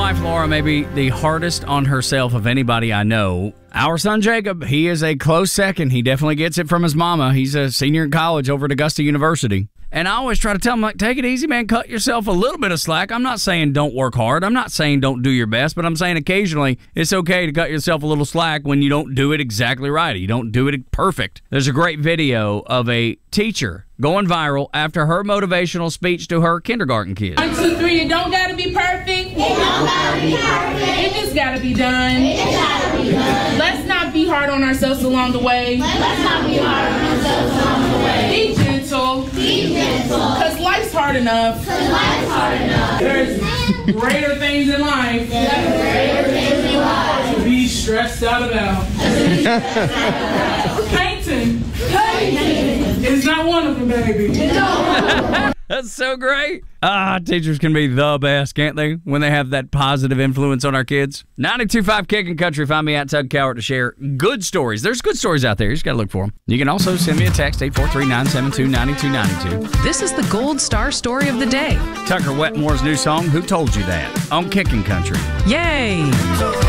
wife, Laura, may be the hardest on herself of anybody I know. Our son, Jacob, he is a close second. He definitely gets it from his mama. He's a senior in college over at Augusta University. And I always try to tell him, like, take it easy, man. Cut yourself a little bit of slack. I'm not saying don't work hard. I'm not saying don't do your best, but I'm saying occasionally it's okay to cut yourself a little slack when you don't do it exactly right. You don't do it perfect. There's a great video of a teacher going viral after her motivational speech to her kindergarten kids. 1, 2, 3, it don't gotta be perfect. It don't gotta be perfect. It just gotta be done. It just gotta be done. Let's not be hard on ourselves along the way. Let's not be hard on ourselves along the way. Be gentle. Be gentle. Cause life's hard enough. There's greater things in life. To be stressed out about. Painting is not one of them, baby. That's so great. Teachers can be the best, can't they? When they have that positive influence on our kids. 92.5 Kicking Country. Find me at Tug Cowart to share good stories. There's good stories out there. You just got to look for them. You can also send me a text, 843-972-9292. This is the Gold Star story of the day. Tucker Wetmore's new song, Who Told You That? On Kicking Country. Yay!